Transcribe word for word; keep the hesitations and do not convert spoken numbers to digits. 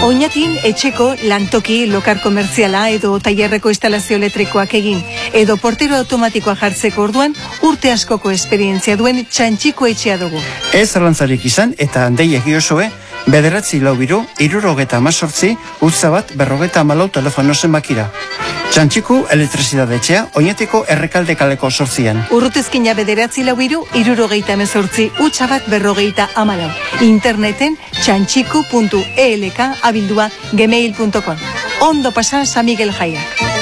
Oinatin etxeko lantoki lokar komertziala edo tailerreko instalazio elektrikoak egin edo portero automatikoa jartzeko orduan urte askoko esperientzia duen Txantxiko etxea dugu. Ez zalantzarik izan eta handei egiosue bederatzi lau biru, irurogeta amazortzi, utza bat berrogeta amalau telefono zenbakira. Txantxiku elektrizidade etxea, Oñatiko errekalde kaleko sortzian. Urrutezkina bederatzi lau biru, irurogeita amazortzi, utza bat berrogeita amalau. Interneten txantxiku puntu elk abildua gmail puntu com. Ondo pasa San Miguel Jaiak.